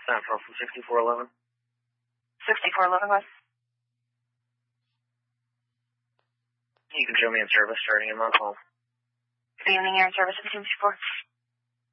Central from 6411. 6411 West. You can show me in service starting in month home. Good evening, Air in service at 64.